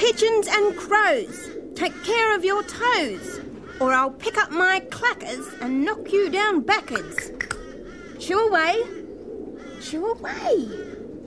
Pigeons and crows, take care of your toes, or I'll pick up my clackers and knock you down backwards. Shoo away. Shoo away.